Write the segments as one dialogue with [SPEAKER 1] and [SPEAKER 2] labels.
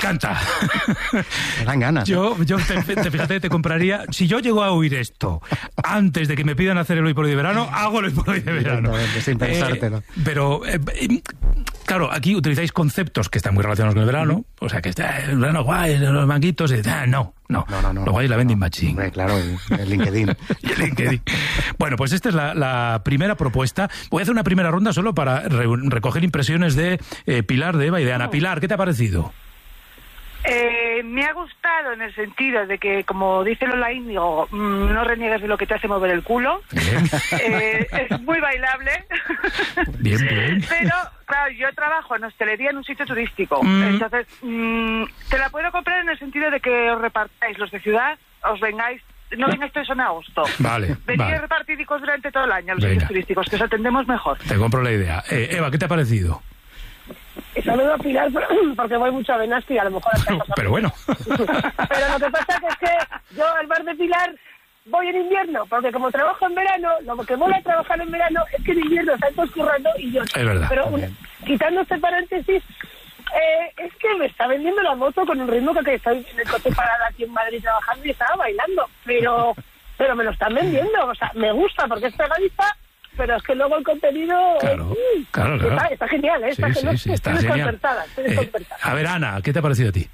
[SPEAKER 1] encanta.
[SPEAKER 2] Me dan ganas.
[SPEAKER 1] Yo fíjate, te compraría... Si yo llego a oír esto antes de que me pidan hacer el hoy por hoy de verano, hago el hoy por hoy de verano.
[SPEAKER 2] Sin pensártelo.
[SPEAKER 1] Pero, claro, aquí utilizáis conceptos que están muy relacionados con el verano. O sea, que está el verano guay, los manguitos... No. Lo guay es la vending machine.
[SPEAKER 2] Hombre, claro, el LinkedIn.
[SPEAKER 1] Y el LinkedIn. Bueno, pues esta es la primera propuesta. Voy a hacer una primera ronda solo para recoger impresiones de Pilar, de Eva y de Ana. Pilar, ¿qué te ha parecido?
[SPEAKER 3] Me ha gustado en el sentido de que, como dice Lola Índigo, no reniegues de lo que te hace mover el culo. Es muy bailable.
[SPEAKER 1] Bien.
[SPEAKER 3] Pero, claro, yo trabajo en hostelería en un sitio turístico. Entonces, te la puedo comprar en el sentido de que os repartáis los de ciudad, os vengáis. No vengáis todos en agosto.
[SPEAKER 1] Vale.
[SPEAKER 3] Venid repartidicos durante todo el año los sitios turísticos, que os atendemos mejor.
[SPEAKER 1] Te compro la idea. Eva, ¿qué te ha parecido?
[SPEAKER 4] Saludo a Pilar porque voy mucho a Benasque y a lo mejor...
[SPEAKER 1] Pero bueno.
[SPEAKER 4] Pero lo que pasa es que yo al bar de Pilar voy en invierno, porque como trabajo en verano, lo que voy a trabajar en verano es que en invierno están todos currando y yo...
[SPEAKER 1] Es verdad.
[SPEAKER 4] Pero quitando este paréntesis, es que me está vendiendo la moto con un ritmo que estoy en el coche parada aquí en Madrid trabajando y estaba bailando. Pero me lo están vendiendo, o sea, me gusta porque es pegadiza. Pero es que luego el contenido...
[SPEAKER 1] Claro.
[SPEAKER 4] Está genial, ¿eh?
[SPEAKER 1] Está genial. A ver, Ana, ¿qué te ha parecido a ti?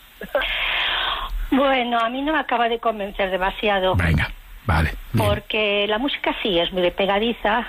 [SPEAKER 5] Bueno, a mí no me acaba de convencer demasiado.
[SPEAKER 1] Venga, vale.
[SPEAKER 5] Porque la música sí es muy de pegadiza,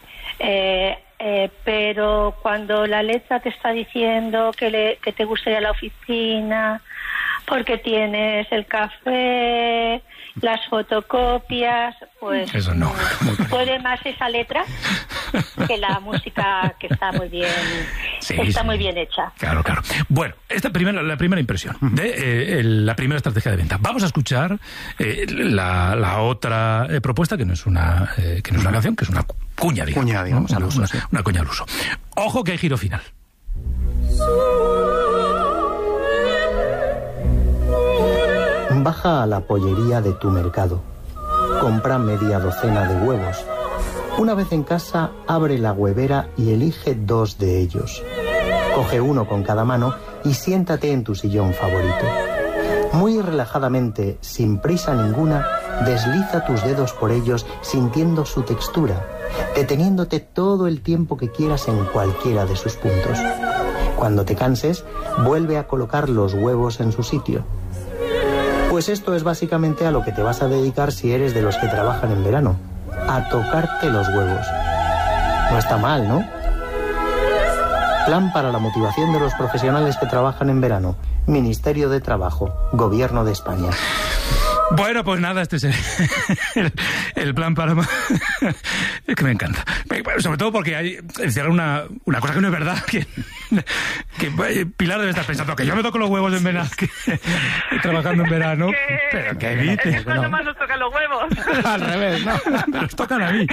[SPEAKER 5] pero cuando la letra te está diciendo que te gusta ir a la oficina, porque tienes el café, las fotocopias, pues
[SPEAKER 1] eso no.
[SPEAKER 5] Puede más esa letra que la música, que está muy bien, muy bien hecha.
[SPEAKER 1] Claro. Bueno, la primera impresión de la primera estrategia de venta. Vamos a escuchar la otra propuesta, que no es una canción, que es una cuña, digamos,
[SPEAKER 2] al uso,
[SPEAKER 1] una cuña al uso. Ojo que hay giro final.
[SPEAKER 6] Baja a la pollería de tu mercado. Compra media docena de huevos. Una vez en casa, abre la huevera y elige 2 de ellos. Coge uno con cada mano y siéntate en tu sillón favorito. Muy relajadamente, sin prisa ninguna, desliza tus dedos por ellos sintiendo su textura, deteniéndote todo el tiempo que quieras en cualquiera de sus puntos. Cuando te canses, vuelve a colocar los huevos en su sitio. Pues esto es básicamente a lo que te vas a dedicar si eres de los que trabajan en verano, a tocarte los huevos. No está mal, ¿no? Plan para la motivación de los profesionales que trabajan en verano. Ministerio de Trabajo, Gobierno de España.
[SPEAKER 1] Bueno, pues nada, este es el plan para... Es que me encanta. Sobre todo porque hay una cosa que no es verdad, que Pilar debe estar pensando que yo me toco los huevos en verano, trabajando en verano. Pero que evite.
[SPEAKER 3] Es cuando más nos tocan los huevos.
[SPEAKER 1] Al revés, no, me los tocan a mí.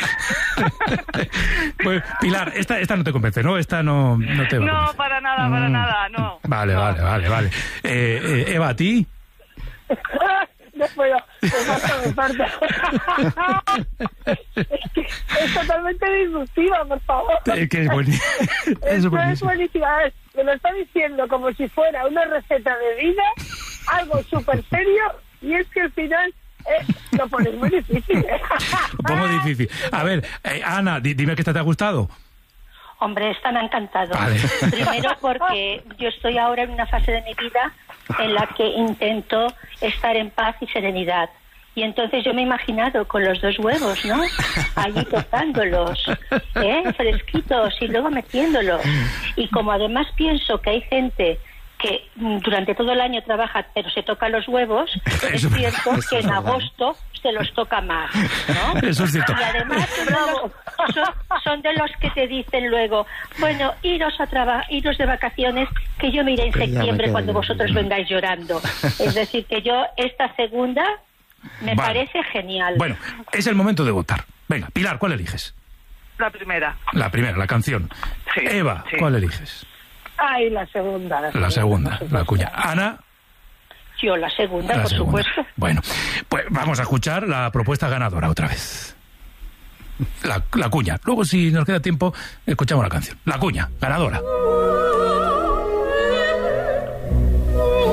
[SPEAKER 1] Pues, Pilar, esta no te convence, ¿no? Esta no te va a convencer.
[SPEAKER 3] No, para nada, no.
[SPEAKER 1] Vale. Eva, ¿a ti?
[SPEAKER 4] No puedo, me parto. Es totalmente disruptiva, por favor.
[SPEAKER 1] Que es buenísimo.
[SPEAKER 4] Es buenísima. Me lo está diciendo como si fuera una receta de vida, algo súper serio, y es que al final lo pones muy difícil.
[SPEAKER 1] Un poco difícil. A ver, Ana, dime que esta te ha gustado.
[SPEAKER 5] Hombre, esta me ha encantado.
[SPEAKER 1] Vale.
[SPEAKER 5] Primero porque yo estoy ahora en una fase de mi vida en la que intento estar en paz y serenidad. Y entonces yo me he imaginado con los 2 huevos, ¿no? Allí tocándolos, fresquitos y luego metiéndolos. Y como además pienso que hay gente que durante todo el año trabaja pero se toca los huevos, es cierto que en agosto se los toca más, ¿no?
[SPEAKER 1] Eso es cierto.
[SPEAKER 5] Y además son de los que te dicen luego, bueno, iros de vacaciones, que yo me iré en septiembre cuando vosotros vengáis llorando. Es decir, que yo esta segunda me parece genial.
[SPEAKER 1] Bueno, es el momento de votar. Venga, Pilar, ¿cuál eliges?
[SPEAKER 3] La primera,
[SPEAKER 1] la canción.
[SPEAKER 3] Sí,
[SPEAKER 1] Eva,
[SPEAKER 3] sí.
[SPEAKER 1] ¿cuál eliges?
[SPEAKER 4] Ay, la segunda,
[SPEAKER 1] la cuña. Ana.
[SPEAKER 5] Yo la segunda, por supuesto.
[SPEAKER 1] Bueno, pues vamos a escuchar la propuesta ganadora otra vez. La cuña. Luego, si nos queda tiempo, escuchamos la canción. La cuña, ganadora.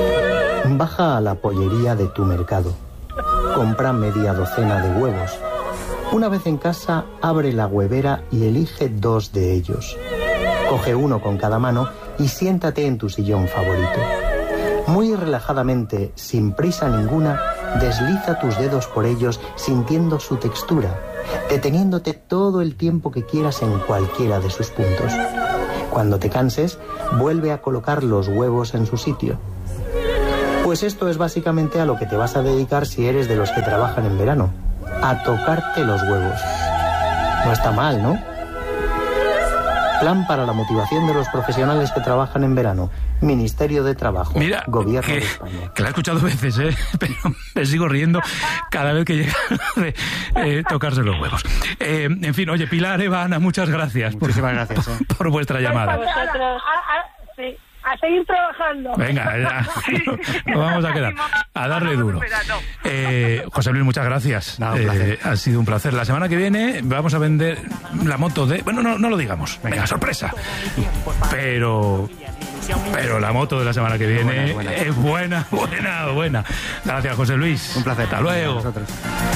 [SPEAKER 6] Baja a la pollería de tu mercado. Compra media docena de huevos. Una vez en casa, abre la huevera y elige 2 de ellos. Coge uno con cada mano y siéntate en tu sillón favorito. Muy relajadamente, sin prisa ninguna, desliza tus dedos por ellos sintiendo su textura, deteniéndote todo el tiempo que quieras en cualquiera de sus puntos. Cuando te canses, vuelve a colocar los huevos en su sitio. Pues esto es básicamente a lo que te vas a dedicar si eres de los que trabajan en verano, a tocarte los huevos. No está mal, ¿no? Plan para la motivación de los profesionales que trabajan en verano. Ministerio de Trabajo.
[SPEAKER 1] Mira,
[SPEAKER 6] Gobierno de España.
[SPEAKER 1] Que la he escuchado veces, pero me sigo riendo cada vez que llega de tocarse los huevos. En fin, oye, Pilar, Eva, Ana, muchas gracias.
[SPEAKER 2] Muchísimas gracias.
[SPEAKER 1] Por vuestra llamada.
[SPEAKER 4] Sí. A seguir trabajando.
[SPEAKER 1] Venga, ya. Nos vamos a quedar. A darle duro. José Luis, muchas gracias.
[SPEAKER 2] No, un placer.
[SPEAKER 1] Ha sido un placer. La semana que viene vamos a vender la moto de... Bueno, no lo digamos. Venga, sorpresa. Pero la moto de la semana que viene es buena. Gracias, José Luis.
[SPEAKER 2] Un placer.
[SPEAKER 1] Hasta luego.
[SPEAKER 2] A vosotros.